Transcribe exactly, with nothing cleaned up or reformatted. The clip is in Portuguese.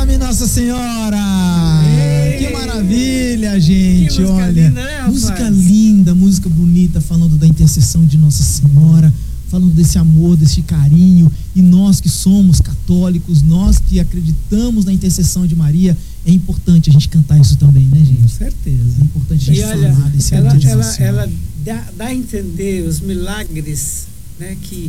nome Nossa Senhora. Ei, que maravilha, gente. Que música olha, linda, né, música linda, música bonita, falando da intercessão de Nossa Senhora, falando desse amor, desse carinho. E nós que somos católicos, nós que acreditamos na intercessão de Maria, é importante a gente cantar isso também, né, gente? Com certeza. É importante a gente e olha, falar desse ela, ato de ela, devoção. ela dá, dá a entender os milagres, né, que